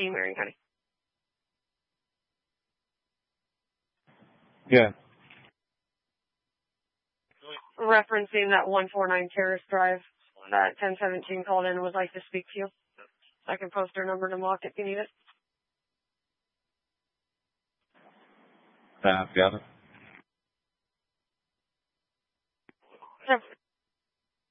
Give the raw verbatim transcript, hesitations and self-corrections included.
fifteen, Marion County. Yeah. Referencing that one forty-nine Terrace Drive, that ten seventeen called in and would like to speak to you. I can post her number to Mock if you need it. I've got it.